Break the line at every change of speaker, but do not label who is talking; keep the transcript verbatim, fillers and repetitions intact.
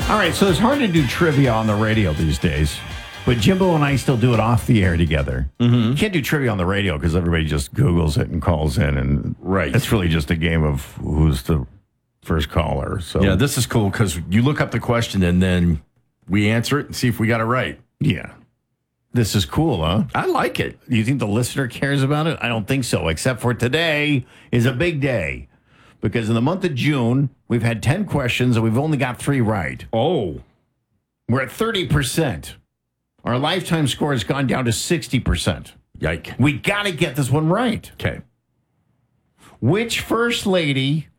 All right, so it's hard to do trivia on the radio these days, but Jimbo and I still do it off the air together. Mm-hmm. You can't do trivia on the radio because everybody just Googles it and calls in, and
right.
It's really just a game of who's the first caller. So
yeah, this is cool because you look up the question and then we answer it and see if we got it right.
Yeah. This is cool, huh?
I like it.
Do you think the listener cares about it? I don't think so, except for today is a big day. Because in the month of June, we've had ten questions and we've only got three right.
Oh.
We're at thirty percent. Our lifetime score has gone down to sixty percent.
Yike.
We got to get this one right.
Okay.
Which first lady